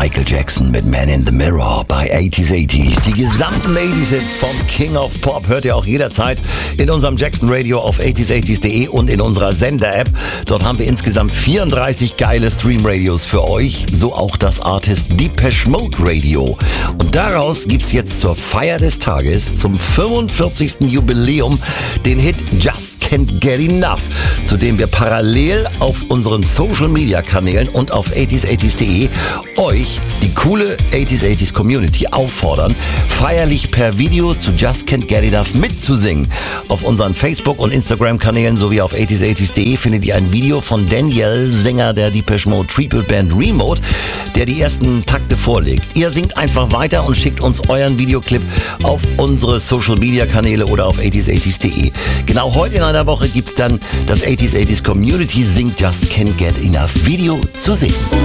Michael Jackson mit Man in the Mirror bei 80s. Die gesamten Ladies-Hits vom King of Pop hört ihr auch jederzeit in unserem Jackson Radio auf 80s.de und in unserer Sender-App. Dort haben wir insgesamt 34 geile Stream-Radios für euch, so auch das Artist Depeche Mode Radio. Und daraus gibt's jetzt zur Feier des Tages, zum 45. Jubiläum, den Hit Just Can't Get Enough, zu dem wir parallel auf unseren Social-Media-Kanälen und auf 80s.de euch, die coole 80s Community, auffordern, feierlich per Video zu Just Can't Get Enough mitzusingen. Auf unseren Facebook- und Instagram-Kanälen sowie auf 80s.de findet ihr ein Video von Daniel, Sänger der Depeche Mode Triple Band Remote, der die ersten Takte vorlegt. Ihr singt einfach weiter und schickt uns euren Videoclip auf unsere Social-Media-Kanäle oder auf 80s.de. Genau heute in einer Woche gibt's dann das 80s Community singt Just Can't Get Enough Video zu sehen.